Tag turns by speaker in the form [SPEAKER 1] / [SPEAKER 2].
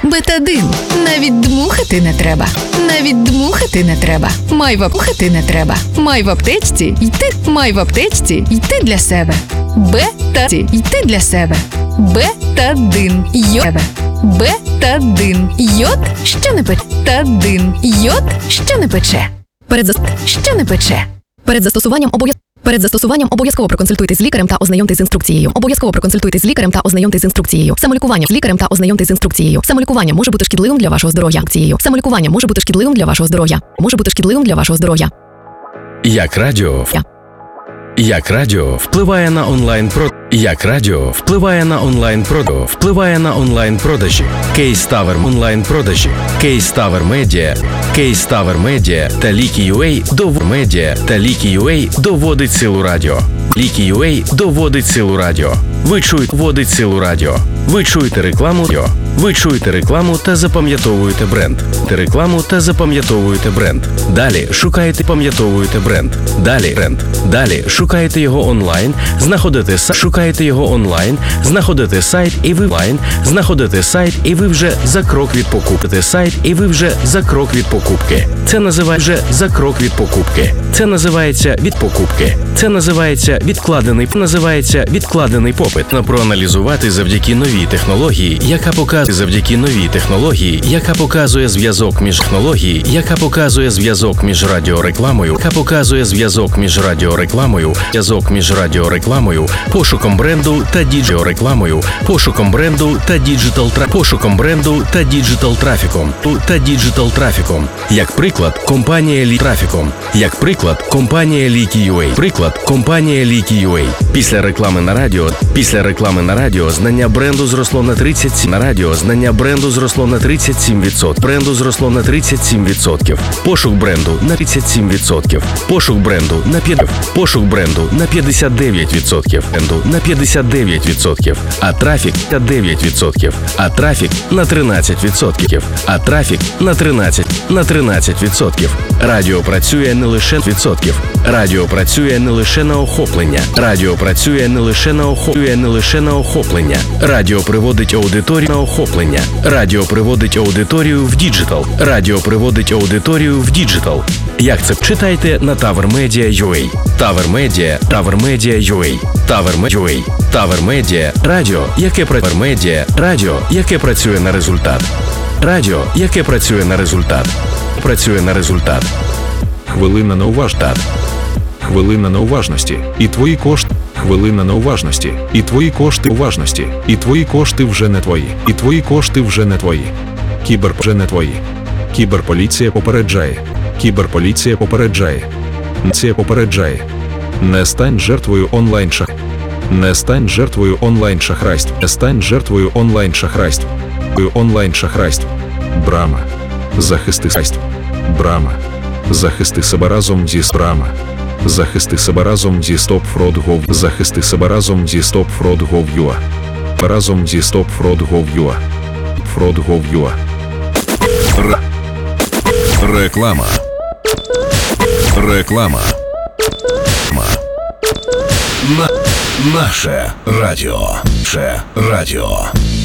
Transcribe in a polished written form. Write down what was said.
[SPEAKER 1] Бетадин. Навіть дмухати не треба. Навіть дмухати не треба. Май-в-аптечці не треба. Май-в-аптечці йти. Май-в-аптечці йти для себе. Бетадин. Йти для себе. Бетадин. Йод. Бетадин. Йод, що не пече. Бетадин. Йод, що не пече. Що не пече. Перед застосуванням обов'язково проконсультуйтесь з лікарем та ознайомтесь з інструкцією. Обов'язково проконсультуйтесь з лікарем та ознайомтесь з інструкцією. Самолікування з лікарем та ознайомтесь з інструкцією. Самолікування може бути шкідливим для вашого здоров'я. Самолікування може бути шкідливим для вашого здоров'я. Може бути шкідливим для вашого здоров'я.
[SPEAKER 2] Як радіо впливає на онлайн-продажі. Кейс Тавер онлайн-продажі. Кейс Тавер Медіа та Ліки.UA доводить силу радіо. Ліки.UA доводить силу радіо. Ви чуєте рекламу та запам'ятовуєте бренд. Далі шукаєте Далі шукаєте його онлайн, знаходите сайт і ви вже за крок від покупки. Це називається відкладений попит. Проаналізувати завдяки новій технології, яка показує зв'язок між радіорекламою, пошуком бренду та діджитал трафіком. Як приклад, компанія Ліки.UA. Після реклами на радіо знання бренду зросло на 37%. Пошук бренду на 37%. Пошук бренду на 59%. А трафік на 13%. На 13%. Радіо працює не лише на охоплення. Радіо приводить аудиторію в діджитал. Як це? Читайте на TaverMedia.ua. TaverMedia. Радіо, яке працює на результат.
[SPEAKER 3] Хвилина на уважності. І твої кошти. Хвилина на уважності. І твої кошти вже не твої. Кіберполіція попереджає. Не стань жертвою онлайн-шахрайств. Брама. Захисти себе разом зі StopFraud.gov.ua. Разом зі StopFraud.gov.ua.
[SPEAKER 4] Реклама. Наше радіо.